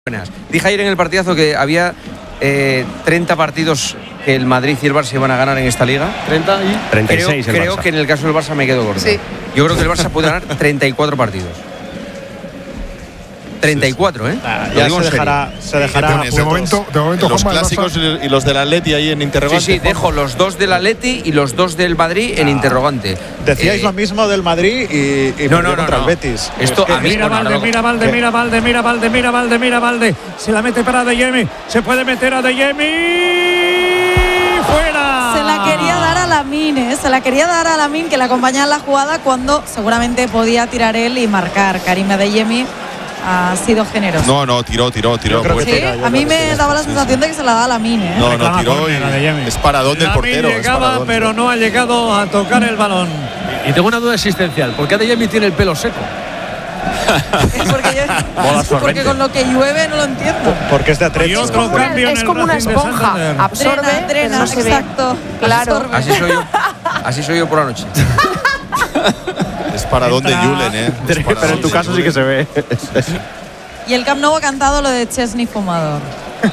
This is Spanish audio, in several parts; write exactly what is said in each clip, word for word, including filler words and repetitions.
Buenas. Dije ayer en el partidazo que había eh, treinta partidos que el Madrid y el Barça iban a ganar en esta liga. treinta y treinta y seis. Creo, el creo Barça. que en el caso del Barça me quedo corto. Sí. Yo creo que el Barça puede ganar treinta y cuatro partidos. treinta y cuatro, ¿eh? Ah, Lo ya digo se en serio. dejará, se dejará De, a de puntos. momento, de momento Los Juanma, el clásicos Barça- y los del Atleti ahí en Sí, interrogante. sí, dejo los dos del Atleti y los dos del Madrid en Ah. interrogante. Decíais Eh, lo mismo del Madrid y, y No, perdió no, no, contra no. el Betis. Esto a mí Mira bueno, Valde, no, mira Valde, ¿Qué? mira Valde, mira Valde, mira Valde, mira Valde. Se la mete para Adeyemi. Se puede meter a Adeyemi. ¡Fuera! Se la quería dar a Lamine, ¿eh? Se la quería dar a Lamine, que la acompañaba en la jugada cuando seguramente podía tirar él y marcar. Karim Adeyemi ha sido generoso. No, no, tiró, tiró, tiró. Yo creo que Sí, tira, yo a mí creo que me sí. daba la Sí, sensación sí. de que se la daba a Lamine, ¿eh? No, no, Reclama tiró córner, Adeyemi. y es paradón del Lamine portero. es llegaba, paradón. pero no ha llegado a tocar el balón. Y tengo una duda existencial. ¿Por qué Adeyemi tiene el pelo seco? Es porque, yo- porque con lo que llueve no lo entiendo. Porque es de Y Atlético. otro entonces. cambio en Es el como una Racing de esponja. Santander. Absorbe, Drena, drena, pero no se ve. exacto. Claro. Absorbe. Así soy yo. Así soy yo por la noche. Es paradón de Entra- Julen, ¿eh? Es Pero paradón en tu de caso sí que Julen. se ve. Y el Camp Nou ha cantado lo de Chesney fumador.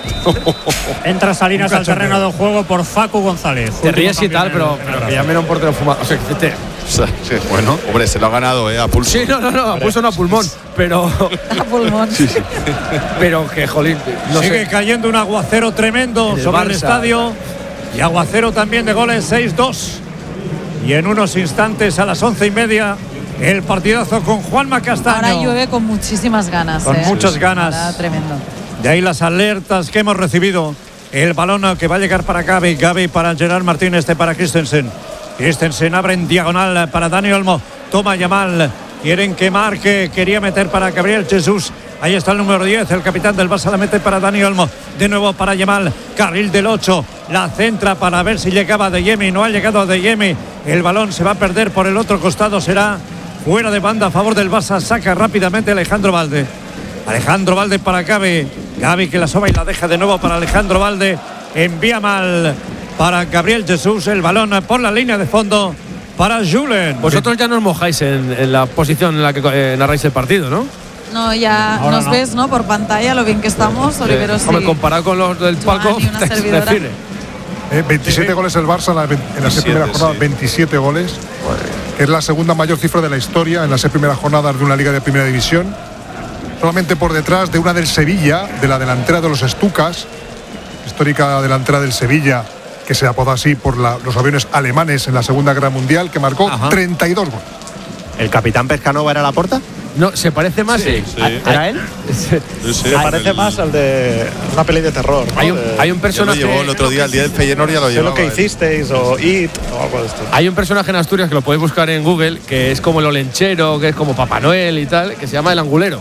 Entra Salinas al terreno de juego por Facu González. Te ríes y Último tal, cambio pero, en el- pero en el que llamen a un portero fumado. O sea, que te- O sea, sí, bueno, hombre, se lo ha ganado, ¿eh? A pulso. Sí, no, no, no, puso una pulmón. Pero, A pulmón. pero que, jolín, no Sigue sé. cayendo un aguacero tremendo En el sobre el Barça. estadio. Y aguacero también de goles, seis dos. Y en unos instantes, a las once y media, el partidazo con Juanma Castaño. Ahora llueve con muchísimas ganas. Con ¿eh? muchas ganas. Ahora tremendo. De ahí las alertas que hemos recibido. El balón que va a llegar para Gavi. Gavi para Gerard Martín, este para Christensen. Christensen abre en diagonal para Dani Olmo. Toma Yamal. Quieren que marque. Quería meter para Gabriel Jesús. Ahí está el número diez, el capitán del Barça, la mete para Dani Olmo. De nuevo para Yamal. Carril del ocho. La centra para ver si llegaba Adeyemi. No ha llegado Adeyemi. El balón se va a perder por el otro costado. Será fuera de banda a favor del Barça. Saca rápidamente Alejandro Valde. Alejandro Valde para Gavi. Gavi que la soba y la deja de nuevo para Alejandro Valde. Envía mal para Gabriel Jesús. El balón por la línea de fondo para Julen. Vosotros ya nos mojáis en, en la posición en la que eh, narráis el partido, ¿no? No, ya Ahora nos no. ves, ¿no? Por pantalla, lo bien que estamos. Oliveros Hombre, y comparado con los del Joan palco, y una te servidora. define. eh, veintisiete goles el Barça en, la, en las seis veintisiete, primeras jornadas, sí. veintisiete goles, que es la segunda mayor cifra de la historia en las seis primeras jornadas de una liga de primera división. Solamente por detrás de una del Sevilla, de la delantera de los Estucas, histórica delantera del Sevilla, que se apodó así por la- los aviones alemanes en la Segunda Guerra Mundial, que marcó Ajá. treinta y dos goles. ¿El capitán Pescanova era la porta? No, se parece más. Sí, sí. ¿Era él? Sí, sí, Me parece el- más al de una peli de terror. ¿no? Hay un, De- hay un Ya lo personaje. llevó el otro día, el día del Feyenoord ya lo sé llevaba. lo que él. hicisteis o It o algo de esto. Hay un personaje en Asturias que lo podéis buscar en Google, que es como el olenchero, que es como Papá Noel y tal, que se llama el angulero.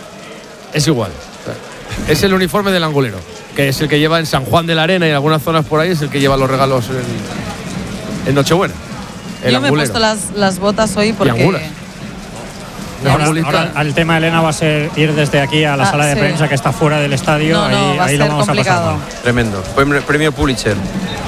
Es igual. O sea, es el uniforme del angulero, que es el que lleva en San Juan de la Arena y en algunas zonas por ahí, es el que lleva los regalos en, en Nochebuena. El Yo me he angulero. puesto las, las botas hoy porque. angulas. La Ahora, angulita. ahora el tema, Elena, va a ser ir desde aquí a la Ah, sala de sí. prensa que está fuera del estadio. No, no, ahí va a ahí ser lo vamos a pasar complicado. mal. Tremendo. Premio, premio Pulitzer.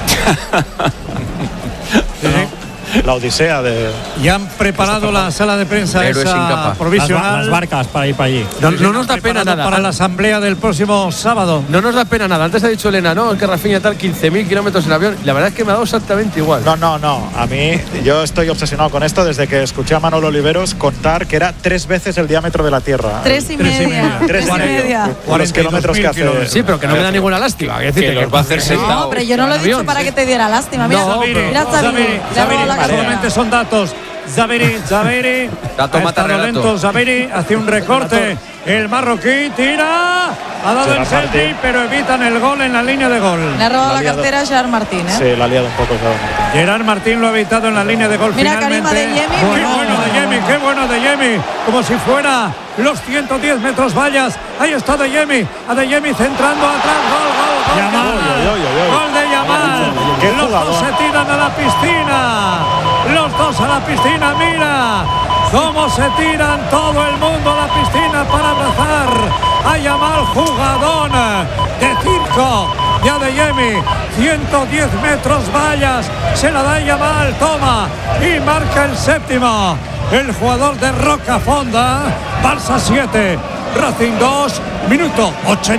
La odisea de. Ya han preparado la sala de prensa Héroes sin esa capa. provisional. Las ba- Las barcas para ir para allí. No- no nos da pena Preparado nada. Para la asamblea del próximo sábado. No nos da pena nada. Antes ha dicho Elena, no, es que Rafinha tal quince mil kilómetros en avión. La verdad es que me ha dado exactamente igual. No, no, no. A mí, yo estoy obsesionado con esto desde que escuché a Manolo Oliveros contar que era tres veces el diámetro de la Tierra. Tres y Tres y media. media. Tres y Cuarenta. media. Los cuarenta y dos kilómetros mil que hace. kilómetros. Sí, pero que no me da ninguna lástima. Que, decirte Que los va a hacer que- sentado. No, pero yo no lo he dicho avión, para sí. que te diera lástima. Mira, No, pero- mira Xavi, Xavi, le ha Xavi, robado la cartera. solamente son datos. Xavi, Xavi, Dato ha mata estado relato. lento Xavi, hace un recorte. El marroquí tira, ha dado el Gerard selfie, Martín. pero evitan el gol en la línea de gol. Le ha robado La la ha liado. cartera a Gerard Martín, ¿eh? Sí, la ha liado un poco. ¿sabes? Gerard Martín lo ha evitado en la línea de gol. Mira, finalmente. Karim Adeyemi, Qué bueno. bueno Adeyemi, qué bueno Adeyemi. Como si fuera los ciento diez metros vallas. Ahí está Adeyemi. Adeyemi centrando atrás. Gol, gol, gol. Yamal. Yamal. Oy, oy, oy, oy. Gol de Yamal. Qué Los dos jugador. se tiran a la piscina. Los dos a la piscina. Mira cómo se tiran todo el mundo a la piscina para abrazar a Yamal, jugadón de circo de Adeyemi. ciento diez metros vallas. Se la da Yamal. Toma y marca el séptimo. El jugador de Rocafonda. Barça siete, Racing dos, minuto ochenta.